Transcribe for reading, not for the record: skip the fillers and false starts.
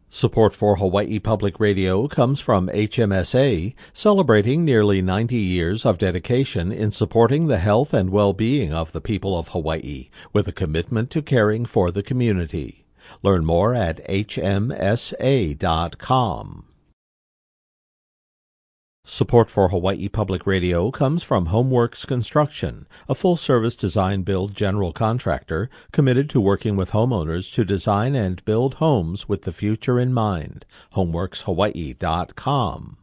Support for Hawaii Public Radio comes from HMSA, celebrating nearly 90 years of dedication in supporting the health and well-being of the people of Hawaii, with a commitment to caring for the community. Learn more at hmsa.com. Support for Hawaii Public Radio comes from Homeworks Construction, a full-service design-build general contractor committed to working with homeowners to design and build homes with the future in mind. HomeworksHawaii.com.